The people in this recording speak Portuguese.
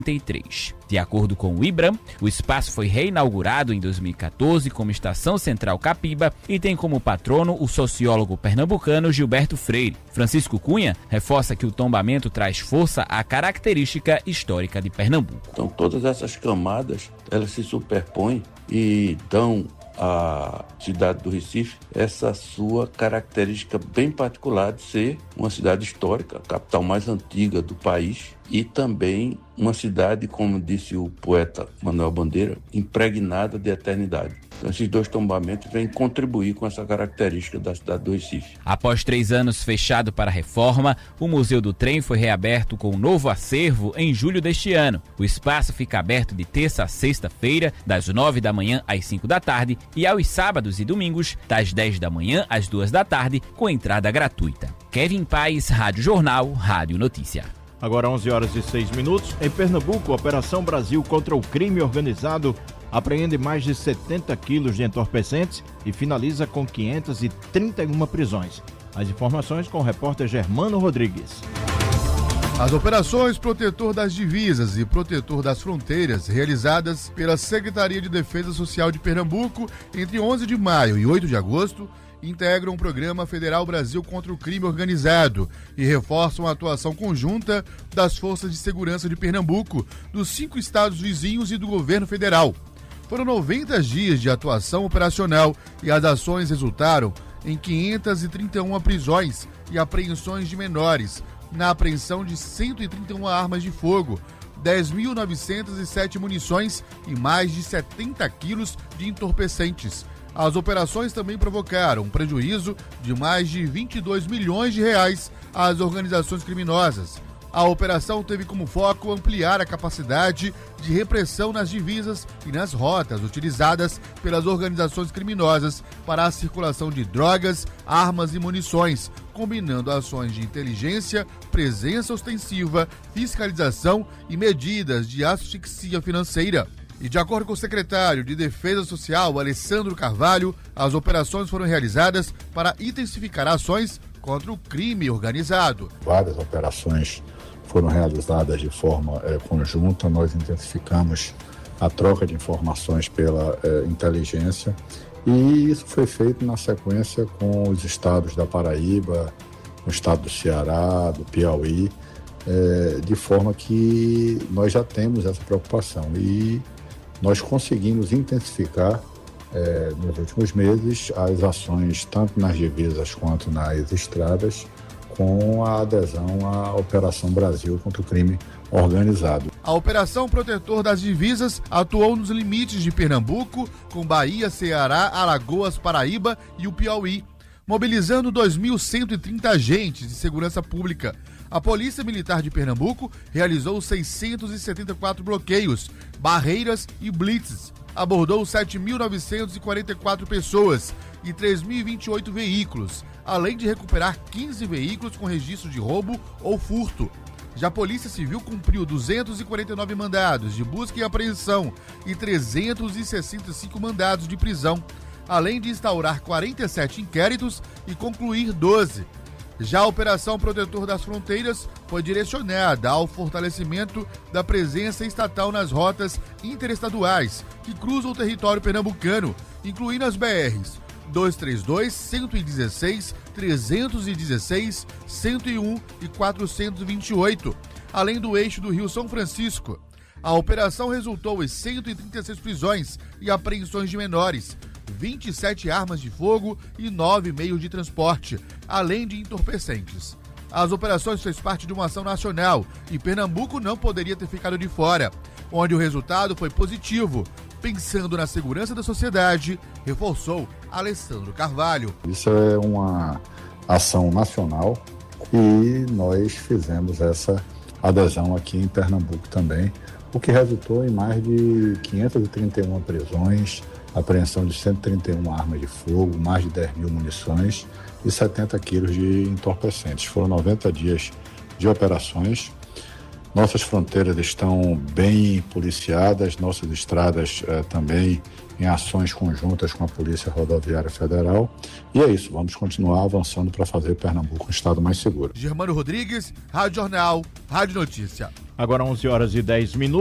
De acordo com o IBRAM, o espaço foi reinaugurado em 2014 como Estação Central Capiba e tem como patrono o sociólogo pernambucano Gilberto Freire. Francisco Cunha reforça que o tombamento traz força à característica histórica de Pernambuco. Então todas essas camadas, elas se superpõem e dão à cidade do Recife essa sua característica bem particular de ser uma cidade histórica, a capital mais antiga do país e também uma cidade, como disse o poeta Manuel Bandeira, impregnada de eternidade. Então, esses dois tombamentos vêm contribuir com essa característica da cidade do Recife. Após 3 anos fechado para reforma, o Museu do Trem foi reaberto com um novo acervo em julho deste ano. O espaço fica aberto de terça a sexta-feira, das 9 da manhã às 5 da tarde, e aos sábados e domingos, das 10 da manhã às 2 da tarde, com entrada gratuita. Kevin Paes, Rádio Jornal, Rádio Notícia. Agora 11h06. Em Pernambuco, a Operação Brasil contra o crime organizado apreende mais de 70 quilos de entorpecentes e finaliza com 531 prisões. As informações com o repórter Germano Rodrigues. As operações Protetor das Divisas e Protetor das Fronteiras, realizadas pela Secretaria de Defesa Social de Pernambuco entre 11 de maio e 8 de agosto, integram o Programa Federal Brasil contra o Crime Organizado e reforçam a atuação conjunta das Forças de Segurança de Pernambuco, dos 5 estados vizinhos e do governo federal. Foram 90 dias de atuação operacional e as ações resultaram em 531 prisões e apreensões de menores, na apreensão de 131 armas de fogo, 10.907 munições e mais de 70 quilos de entorpecentes. As operações também provocaram um prejuízo de mais de 22 milhões de reais às organizações criminosas. A operação teve como foco ampliar a capacidade de repressão nas divisas e nas rotas utilizadas pelas organizações criminosas para a circulação de drogas, armas e munições, combinando ações de inteligência, presença ostensiva, fiscalização e medidas de asfixia financeira. E de acordo com o secretário de Defesa Social, Alessandro Carvalho, as operações foram realizadas para intensificar ações contra o crime organizado. Várias operações foram realizadas de forma conjunta. Nós intensificamos a troca de informações pela inteligência e isso foi feito na sequência com os estados da Paraíba, o estado do Ceará, do Piauí, de forma que nós já temos essa preocupação e nós conseguimos intensificar nos últimos meses as ações tanto nas divisas quanto nas estradas com a adesão à Operação Brasil contra o crime organizado. A Operação Protetor das Divisas atuou nos limites de Pernambuco, com Bahia, Ceará, Alagoas, Paraíba e o Piauí, mobilizando 2.130 agentes de segurança pública. A Polícia Militar de Pernambuco realizou 674 bloqueios, barreiras e blitzes. Abordou 7.944 pessoas e 3.028 veículos, além de recuperar 15 veículos com registro de roubo ou furto. Já a Polícia Civil cumpriu 249 mandados de busca e apreensão e 365 mandados de prisão, além de instaurar 47 inquéritos e concluir 12. Já a Operação Protetor das Fronteiras foi direcionada ao fortalecimento da presença estatal nas rotas interestaduais que cruzam o território pernambucano, incluindo as BRs 232, 116, 316, 101 e 428, além do eixo do Rio São Francisco. A operação resultou em 136 prisões e apreensões de menores, 27 armas de fogo e 9 meios de transporte, além de entorpecentes. As operações fez parte de uma ação nacional e Pernambuco não poderia ter ficado de fora, onde o resultado foi positivo. Pensando na segurança da sociedade, reforçou Alessandro Carvalho. Isso é uma ação nacional e nós fizemos essa adesão aqui em Pernambuco também, o que resultou em mais de 531 prisões, apreensão de 131 armas de fogo, mais de 10 mil munições e 70 quilos de entorpecentes. Foram 90 dias de operações Nossas fronteiras estão bem policiadas, nossas estradas também em ações conjuntas com a Polícia Rodoviária Federal. E é isso, vamos continuar avançando para fazer Pernambuco um estado mais seguro. Germano Rodrigues, Rádio Jornal, Rádio Notícia. Agora 11h10.